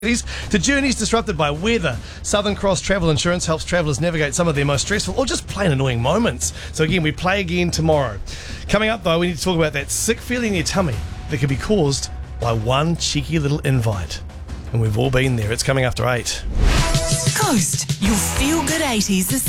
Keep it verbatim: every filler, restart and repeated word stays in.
To journeys disrupted by weather, Southern Cross Travel Insurance helps travellers navigate some of their most stressful or just plain annoying moments. So again, we play again tomorrow. Coming up though, we need to talk about that sick feeling in your tummy that can be caused by one cheeky little invite. And we've all been there. It's coming after eight. Coast, your feel-good eighties is